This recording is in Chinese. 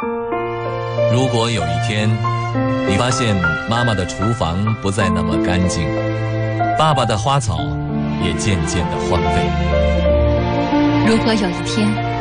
如果有一天，你发现妈妈的厨房不再那么干净，爸爸的花草也渐渐地荒废。 如果有一天，